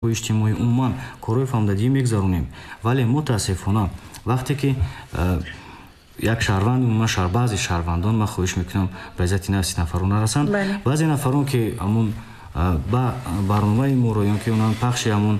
اجتماعی عموما کارهای فهمدادی میگذرونیم، ولی متاسفانه وقتی که یک شهروند عموما بعضی شهروندان ما خواهش میکنم به عزت نفس نفرون نرسند، بعضی نفرون که همون با برنامه مورایون که اونان پخش همون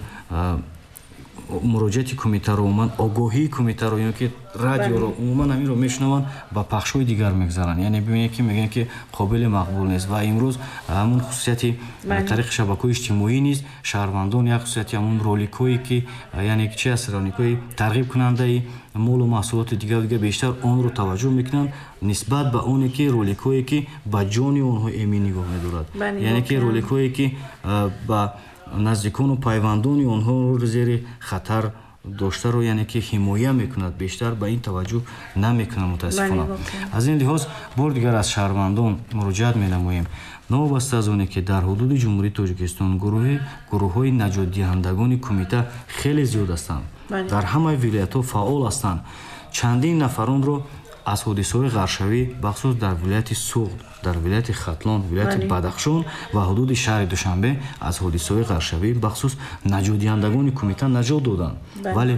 مراجعه کمیته رو عموما آگاهی کمیته رو یعنی که رادیو رو عموما همین رو میشنون با پخش‌های دیگر میگذارن، یعنی ببینید که میگن که قابل مقبول نیست و امروز همون خصوصیتی طریق شبکه‌های اجتماعی نیست، شهروندان یک خصوصیتی همون رولیکایی که یعنی چه است رولیکای ترغیب کننده مول و محصولات دیگر بیشتر اون رو توجه میکنن نسبت به اونی که رولیکایی که با جان اونها ایمن نگاه می‌دارد، یعنی که رولیکایی که با نزدیکان و پیوندان آنها رو زیر خطر داشته رو یعنی که حمایت میکند، بیشتر به این توجه نمیکنه متاسفانه. از این لحاظ بار دیگر از شهروندان مراجعت مینماییم نوابسته از اونی که در حدود جمهوری تاجیکستان گروه‌های نجات دهندگان کمیته خیلی زیاد هستند، در همه ولایت‌ها فعال هستند. چندین نفران رو از حادثه‌های غرشوی بخصوص در ولایت سوغد، در ولایت ختلان، ولایت بدخشان و حدود شهر دوشنبه از حادثه‌های غرشوی بخصوص نجات دهندگان کمیته نجات دادند، ولی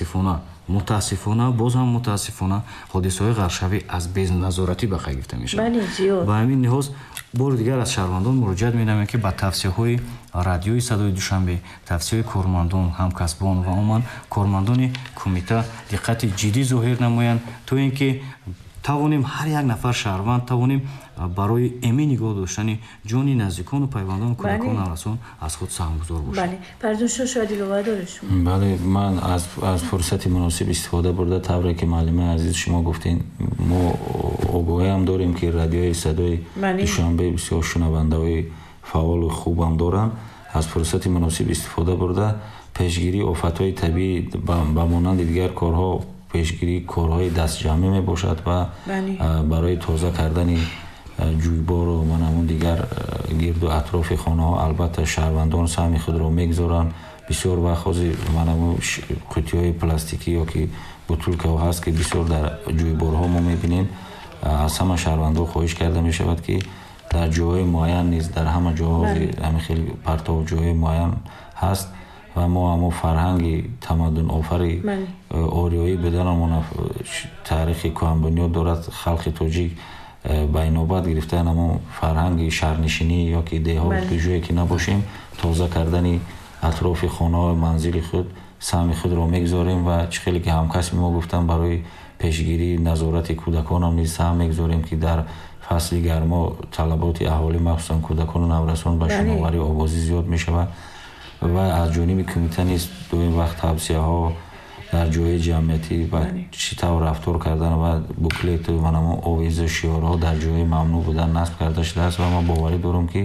متاسفانه باز هم متاسفانه حادثه‌های غرشوی از بین نظارتی به خود گرفته میشه. و همین لحاظ بار دیگر از شهروندان مراجعت می‌نمایم که با توصیه‌های رادیوی صدای دوشنبه، توصیه کارمندان، همکسبان و عموما کارمندان کمیته دقت جدی ظاهر نمایند تا اینکه توانیم هر یک نفر شهروند توانیم برای امین نگاه داشتن جان نزدیکان و پیوندان کودکان نوسان از خود سهمگذار باشیم. بله، پردوشو شادی لوا دارشون. بله، من از فرصت مناسب استفاده برده طوری که معلم عزیز شما گفتین ما آگاهی هم داریم که رادیوی صدای دوشنبه بسیار شنونده‌های فعال و خوب هم دارن. از فرصت مناسب استفاده برده پیشگیری آفت‌های طبیعی به مانند دیگر کارها پیشگیری کارهای دست جمعی می باشد و برای تازه کردن جویبار و همون دیگر گرد و اطراف خانه ها البته شهروندان سهم خود را میگذارن. بسیار وقت همون قوطی های پلاستیکی یا که بطولکه ها هست که بسیار در جویبار ها ما میبینیم. از همه شهروندان خواهش کرده می شود که در جاهای معین نیست، در همه جاها همین خیلی پرتاب جاهای معین هست و ما همون فرهنگ تمدن آفری آریایی بدن تاریخ کهن‌بنیاد دارد. خلق تاجیک به نوبت گرفتن همون فرهنگ شهرنشینی یا که دهات به جایی که نباشیم تازه کردن اطراف خانه های منزل خود سهم خود را میگذاریم و خیلی که همکس ما گفتن برای پیشگیری نظارت کودکان هم نیز سهم میگذاریم که در فصل گرما طلبات اهالی مخصوصا کودکان و نورسان به شناوری آوازی زیاد می شود و از جانب کمیته نیست دو این وقت توصیه ها در جای جمعیتی و چطور رفتار کردن و بوکلت و آویزه شعارها در جای ممنوع بودن نصب کرده شده است و من باوری دارم که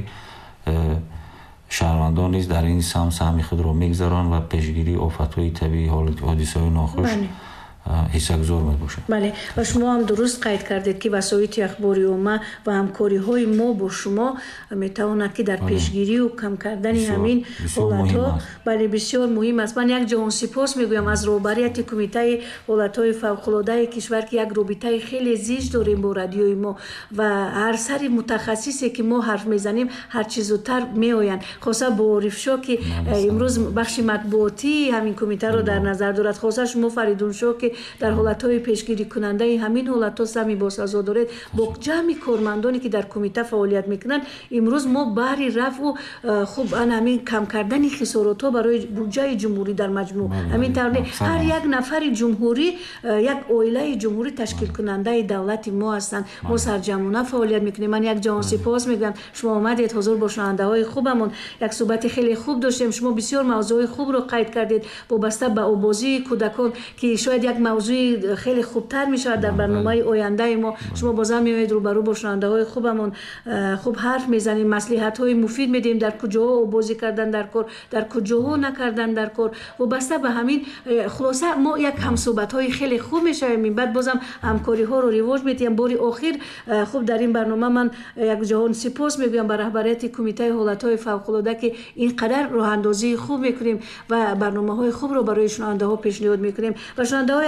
شهروندان نیز در این سهم خود را میگذارن و پیشگیری آفت‌های طبیعی حادثه‌های ناخوش حسابگزار میباشد. بله، و شما هم درست قید کردید که وسایط اخباری عامه و همکاری های ما با شما میتواند که در پیشگیری و کم کردن همین حالت‌ها بله بسیار مهم است. من یک جهان سپاس میگویم از رهبریت کمیته حالت‌های فوق‌العاده کشور که یک رابطه خیلی زیج داریم با رادیوی ما و هر سری متخصصی که ما حرف میزنیم هر چیز زودتر میآیند. خاصه با رفشا که امروز بخش مطبوعاتی همین کمیته رو در نظر دارد، خاصه شما فریدون شو که در حالت‌های پیشگیری کننده همین حالت‌ها سمی باسازا دارد با جمع کارمندانی که در کمیته فعالیت میکنند امروز ما باری رفع و خوب همین کم کردن خسارات‌ها برای بودجه جمهوری در مجموع همین طور هر یک نفر جمهوری یک عائله جمهوری تشکیل کننده دولت ما هستند. ما سرجمانه فعالیت میکنیم. من یک جهان سپاس میگم شما آمدید حضور با شنونده‌های خوبمون یک صحبت خیلی خوب داشتیم. شما بسیار موضوع خوب رو قید کردید وابسته به آبازی کودکان که شاید یک موضوع خیلی خوبتر میشه در برنامه آینده ما. شما بازم میایید روبرو با شنونده های خوبمون خوب حرف میزنیم، مصلحت های مفید میدیم در کجاها بازی کردن در کار، در کجاها نکردن در کار و بسته به همین خلاصه ما یک هم صحبت های خیلی خوب میشویم. بعد بازم همکاری ها رو رواج میدیم. باری آخر خوب در این برنامه من یک جهان سپاس میگویم به رهبریت کمیته حالت های فوق العاده که اینقدر راه اندازی خوب میکنیم و برنامه های خوب رو برای شنونده ها پیشنهاد میکنیم و شنونده های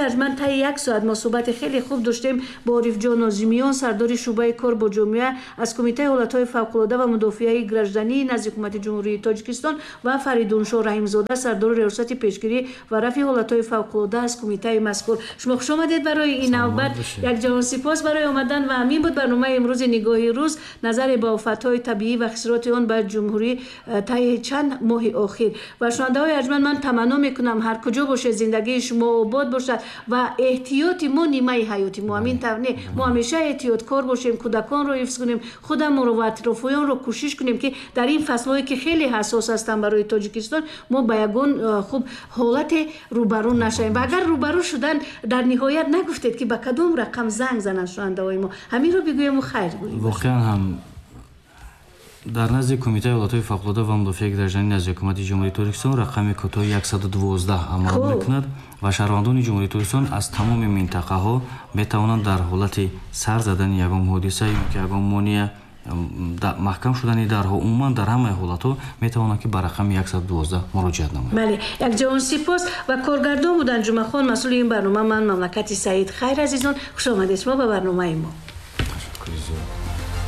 арзманд таи 1 соат мо суҳбати хеле хуб доштем бо Орифҷон Нозимиён, сардори шуъбаи кор бо ҷомеа аз Кумитаи ҳолатҳои фавқулода ва мудофиаи гражданӣ назди ҳукумати ҷумҳурии Тоҷикистон ва Фаридуншоҳ Раҳимзода, сардори риёсати пешгирӣ ва рафъи ҳолатҳои фавқулода аз кумитаи мазкур. шумо хуш омадед барои ин навбат. якҷаҳон сипос барои омадан ва ҳамин буд барномаи имрӯзи нигоҳи рӯз, назаре ба офатҳои табиӣ ва хисроти он ба ҷумҳурӣ таи чанд моҳи охир. ва шунавандаҳои арҷманд, ман таманно мекунам ҳар куҷо бошед зиндагии шумо обод бошад ва эҳтиёти мо нимаи ҳаёти мо. ҳамин тавр не, мо ҳамеша эҳтиёткор бошем, кӯдаконро ҳифз кунем, худамонро ва атрофиёнро кӯшиш кунем ки дар ин фаслҳое ки хеле ҳассос ҳастанд барои Тоҷикистон, мо ба ягон хуб ҳолате рӯбарӯ нашавем. ва агар рӯбарӯ шудан, дар ниҳоят нагуфтед ки ба кадом рақам занг зананд шунавандаҳои мо. ҳаминро бигӯему хайр гӯем. воқеан ҳам дар назди Кумитаи ҳолатҳои фавқулода ва мудофиаи гражданӣ назди ҳукумати ҷумҳурии Тоҷикистон рақами кӯтоҳи 112 амал мекунад ва шаҳрвандони ҷумҳурии Тоҷикистон аз тамоми минтақаҳо метавонанд дар ҳолати сар задани ягон ҳодиса ё ки ягон монеа маҳкам шудани дарҳо, умуман дар ҳамаи ҳолатҳо метавонанд ки ба рақами 112 муроҷиат намоянд. бале, якҷаҳон сипос ва коргардон буданд Ҷумъахон, масъули ин барнома. Ман Мамлакати Саид. Хайр азизон, хуш омадед шумо ба барномаи мо. Ташаккури зиёд.